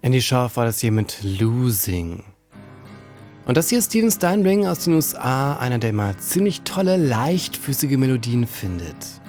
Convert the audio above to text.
Andy Shauf war das hier mit Losing. Und das hier ist Steven Steinring aus den USA, einer, der immer ziemlich tolle, leichtfüßige Melodien findet.